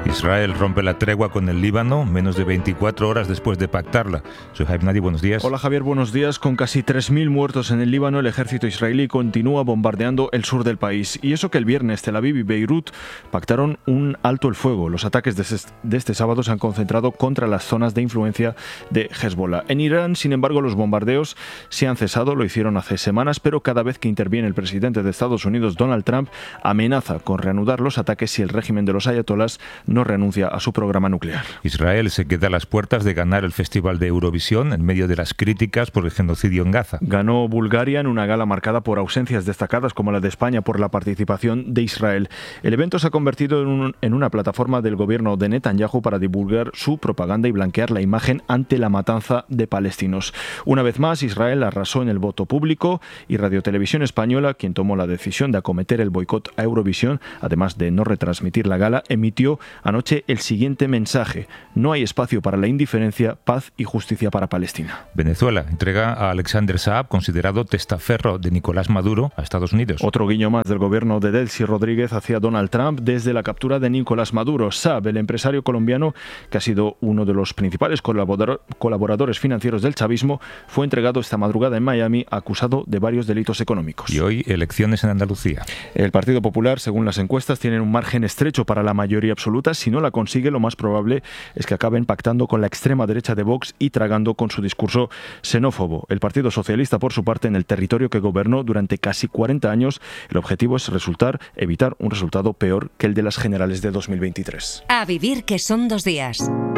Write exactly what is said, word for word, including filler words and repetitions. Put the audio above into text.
Israel rompe la tregua con el Líbano menos de veinticuatro horas después de pactarla. Soy Jaime Nadi, buenos días. Hola Javier, buenos días. Con casi tres mil muertos en el Líbano, el ejército israelí continúa bombardeando el sur del país. Y eso que el viernes Tel Aviv y Beirut pactaron un alto el fuego. Los ataques de este, de este sábado se han concentrado contra las zonas de influencia de Hezbollah. En Irán, sin embargo, los bombardeos se han cesado, lo hicieron hace semanas, pero cada vez que interviene el presidente de Estados Unidos, Donald Trump, amenaza con reanudar los ataques si el régimen de los ayatolás no renuncia a su programa nuclear. Israel se queda a las puertas de ganar el Festival de Eurovisión en medio de las críticas por el genocidio en Gaza. Ganó Bulgaria en una gala marcada por ausencias destacadas como la de España por la participación de Israel. El evento se ha convertido en, un, en una plataforma del gobierno de Netanyahu para divulgar su propaganda y blanquear la imagen ante la matanza de palestinos. Una vez más, Israel arrasó en el voto público y Radio Televisión Española, quien tomó la decisión de acometer el boicot a Eurovisión, además de no retransmitir la gala, emitió anoche el siguiente mensaje: no hay espacio para la indiferencia, paz y justicia para Palestina. Venezuela entrega a Alexander Saab, considerado testaferro de Nicolás Maduro, a Estados Unidos. Otro guiño más del gobierno de Delcy Rodríguez hacia Donald Trump desde la captura de Nicolás Maduro. Saab, el empresario colombiano que ha sido uno de los principales colabor- colaboradores financieros del chavismo, fue entregado esta madrugada en Miami acusado de varios delitos económicos. Y hoy elecciones en Andalucía. El Partido Popular, según las encuestas, tiene un margen estrecho para la mayoría absoluta. Si no la consigue, lo más probable es que acaben pactando con la extrema derecha de Vox y tragando con su discurso xenófobo. El Partido Socialista, por su parte, en el territorio que gobernó durante casi cuarenta años, el objetivo es resultar, evitar un resultado peor que el de las generales de dos mil veintitrés. A vivir que son dos días.